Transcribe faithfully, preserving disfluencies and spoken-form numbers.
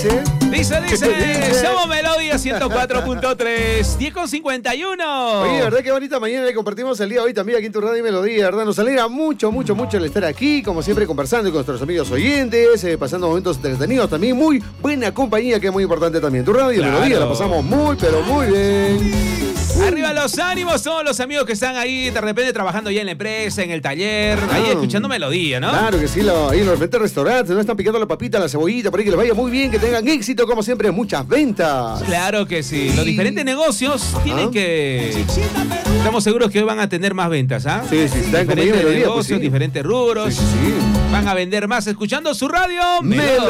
Dice, dice, somos Melodía ciento cuatro punto tres, diez con cincuenta y uno. Oye, ¿verdad qué bonita mañana le compartimos el día de hoy también aquí en tu radio y Melodía, ¿verdad? Nos alegra mucho, mucho, mucho el estar aquí, como siempre conversando con nuestros amigos oyentes, eh, pasando momentos entretenidos también, muy buena compañía, que es muy importante también. Tu radio y Claro. Melodía la pasamos muy, pero muy bien. Arriba los ánimos, todos los amigos que están ahí de repente trabajando ya en la empresa, en el taller, ahí Ah. escuchando Melodía, ¿no? Claro que sí, lo, ahí en los diferentes restaurantes, ¿no? Están picando la papita, la cebollita, por ahí que les vaya muy bien, que tengan éxito, como siempre, muchas ventas. Claro que sí. Los diferentes negocios Ajá. tienen que... Estamos seguros que hoy van a tener más ventas, ¿ah? Sí, sí, está en compañía Diferentes de Melodía, negocios, pues sí. diferentes rubros. Sí, sí, sí. Van a vender más escuchando su radio. Melodía.